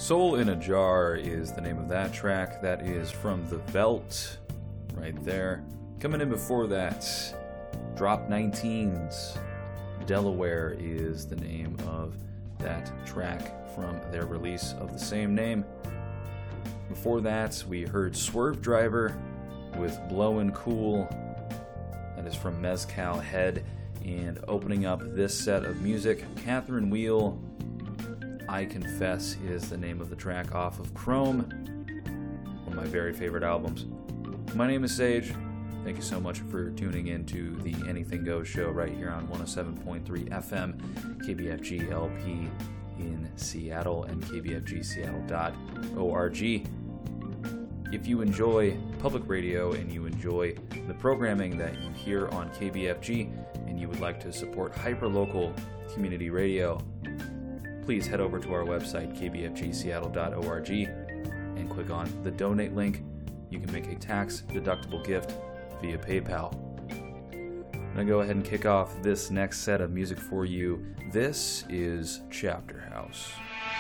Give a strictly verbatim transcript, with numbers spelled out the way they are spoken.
Soul in a Jar is the name of that track. That is from The Veldt, right there. Coming in before that, Drop nineteens. Delaware is the name of that track from their release of the same name. Before that, we heard Swerve Driver with Blowin' Cool. That is from Mezcal Head. And opening up this set of music, Catherine Wheel, I Confess is the name of the track off of Chrome, one of my very favorite albums. My name is Sage. Thank you so much for tuning in to the Anything Goes show right here on one oh seven point three F M, K B F G L P in Seattle, and K B F G Seattle dot org. If you enjoy public radio and you enjoy the programming that you hear on K B F G and you would like to support hyperlocal community radio, please head over to our website, K B F G Seattle dot org, and click on the donate link. You can make a tax-deductible gift via PayPal. I'm going to go ahead and kick off this next set of music for you. This is Chapter House.